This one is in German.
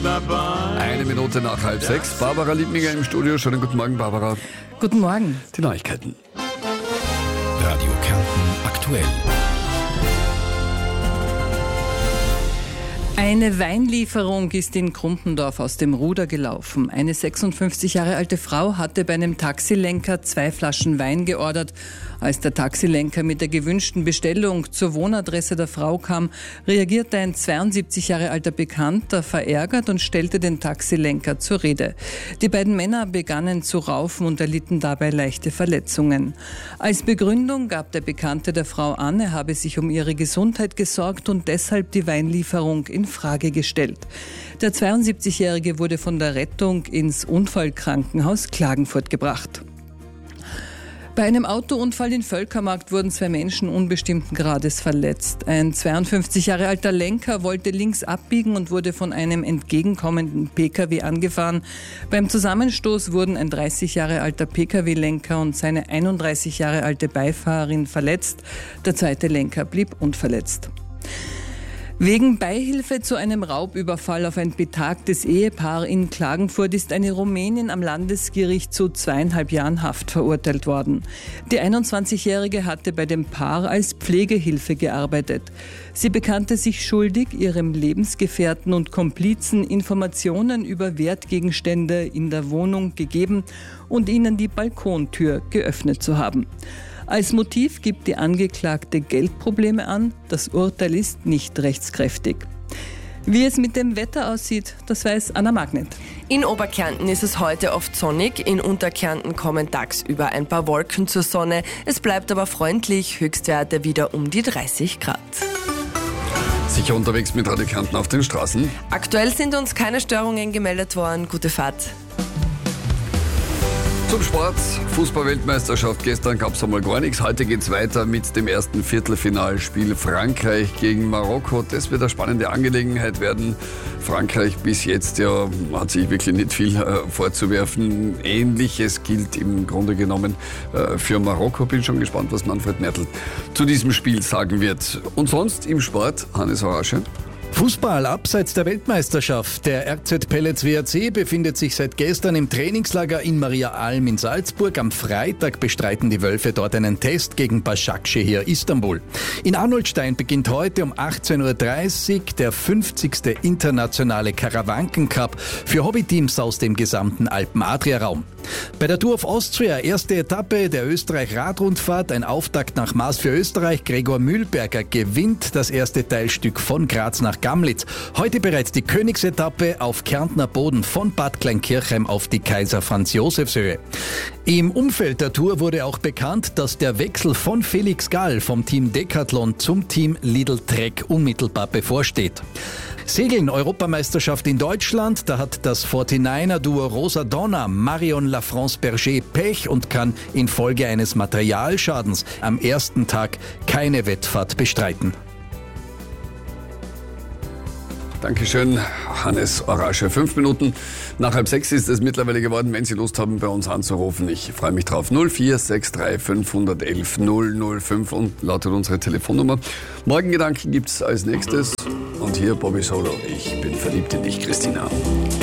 Eine Minute nach 5:30. Barbara Liebninger im Studio. Schönen guten Morgen, Barbara. Guten Morgen. Die Neuigkeiten. Radio Kärnten aktuell. Eine Weinlieferung ist in Krumpendorf aus dem Ruder gelaufen. Eine 56 Jahre alte Frau hatte bei einem Taxilenker 2 Flaschen Wein geordert. Als der Taxilenker mit der gewünschten Bestellung zur Wohnadresse der Frau kam, reagierte ein 72 Jahre alter Bekannter verärgert und stellte den Taxilenker zur Rede. Die beiden Männer begannen zu raufen und erlitten dabei leichte Verletzungen. Als Begründung gab der Bekannte der Frau an, er habe sich um ihre Gesundheit gesorgt und deshalb die Weinlieferung in Frage gestellt. Der 72-Jährige wurde von der Rettung ins Unfallkrankenhaus Klagenfurt gebracht. Bei einem Autounfall in Völkermarkt wurden 2 Menschen unbestimmten Grades verletzt. Ein 52 Jahre alter Lenker wollte links abbiegen und wurde von einem entgegenkommenden Pkw angefahren. Beim Zusammenstoß wurden ein 30 Jahre alter Pkw-Lenker und seine 31 Jahre alte Beifahrerin verletzt. Der zweite Lenker blieb unverletzt. Wegen Beihilfe zu einem Raubüberfall auf ein betagtes Ehepaar in Klagenfurt ist eine Rumänin am Landesgericht zu 2,5 Jahren Haft verurteilt worden. Die 21-Jährige hatte bei dem Paar als Pflegehilfe gearbeitet. Sie bekannte sich schuldig, ihrem Lebensgefährten und Komplizen Informationen über Wertgegenstände in der Wohnung gegeben und ihnen die Balkontür geöffnet zu haben. Als Motiv gibt die Angeklagte Geldprobleme an. Das Urteil ist nicht rechtskräftig. Wie es mit dem Wetter aussieht, das weiß Anna Magnet. In Oberkärnten ist es heute oft sonnig, in Unterkärnten kommen tagsüber ein paar Wolken zur Sonne. Es bleibt aber freundlich, Höchstwerte wieder um die 30 Grad. Sicher unterwegs mit Radio Kärnten auf den Straßen. Aktuell sind uns keine Störungen gemeldet worden. Gute Fahrt. Zum Sport, Fußball-Weltmeisterschaft. Gestern gab es einmal gar nichts. Heute geht es weiter mit dem ersten Viertelfinalspiel Frankreich gegen Marokko. Das wird eine spannende Angelegenheit werden. Frankreich bis jetzt hat sich wirklich nicht viel vorzuwerfen. Ähnliches gilt im Grunde genommen für Marokko. Bin schon gespannt, was Manfred Mertl zu diesem Spiel sagen wird. Und sonst im Sport, Hannes Orasche. Fußball abseits der Weltmeisterschaft. Der RZ Pellets WRC befindet sich seit gestern im Trainingslager in Maria Alm in Salzburg. Am Freitag bestreiten die Wölfe dort einen Test gegen Başakşehir Istanbul. In Arnoldstein beginnt heute um 18:30 Uhr der 50. internationale Karawanken-Cup für Hobbyteams aus dem gesamten Alpen-Adria-Raum. Bei der Tour of Austria, erste Etappe der Österreich-Radrundfahrt, ein Auftakt nach Maß für Österreich. Gregor Mühlberger gewinnt das erste Teilstück von Graz nach Gamlitz. Heute bereits die Königsetappe auf Kärntner Boden von Bad Kleinkirchheim auf die Kaiser-Franz-Josefs-Höhe. Im Umfeld der Tour wurde auch bekannt, dass der Wechsel von Felix Gall vom Team Decathlon zum Team Lidl Trek unmittelbar bevorsteht. Segeln, Europameisterschaft in Deutschland, da hat das 49er-Duo Rosa Donna Marion Lafrance-Berger Pech und kann infolge eines Materialschadens am ersten Tag keine Wettfahrt bestreiten. Dankeschön, Hannes Orasche. 5 Minuten nach 5:30 ist es mittlerweile geworden. Wenn Sie Lust haben, bei uns anzurufen, ich freue mich drauf. 0463 511 005 und lautet unsere Telefonnummer. Morgengedanken gibt's als nächstes. Und hier Bobby Solo. Ich bin verliebt in dich, Christina.